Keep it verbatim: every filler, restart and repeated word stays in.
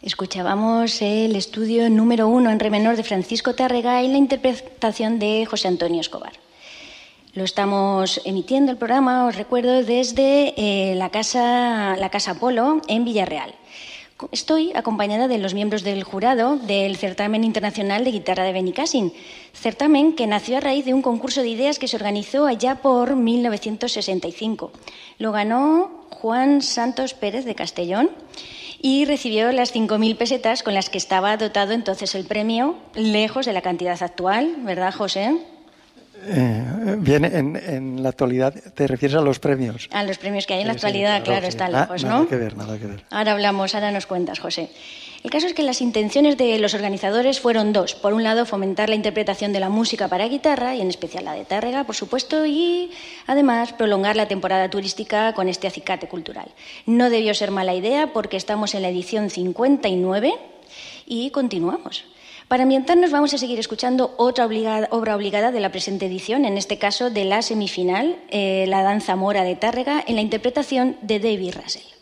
Escuchábamos el estudio número uno en re menor de Francisco Tárrega y la interpretación de José Antonio Escobar. Lo estamos emitiendo el programa, os recuerdo, desde eh, la, casa, la Casa Polo en Villarreal. Estoy acompañada de los miembros del jurado del Certamen Internacional de Guitarra de Benicàssim, certamen que nació a raíz de un concurso de ideas que se organizó allá por mil novecientos sesenta y cinco. Lo ganó Juan Santos Pérez de Castellón y recibió las cinco mil pesetas con las que estaba dotado entonces el premio, lejos de la cantidad actual, ¿verdad, José? Eh, bien, en, en la actualidad te refieres a los premios. A los premios que hay en la sí, actualidad, sí, claro, claro, sí. está Ah, lejos, nada ¿no? que ver, nada que ver. Ahora hablamos, ahora nos cuentas, José. El caso es que las intenciones de los organizadores fueron dos. Por un lado, fomentar la interpretación de la música para guitarra, y en especial la de Tárrega, por supuesto, y además prolongar la temporada turística con este acicate cultural. No debió ser mala idea porque estamos en la edición cincuenta y nueve y continuamos. Para ambientarnos vamos a seguir escuchando otra obligada, obra obligada de la presente edición, en este caso de la semifinal, eh, la danza mora de Tárrega, en la interpretación de David Russell.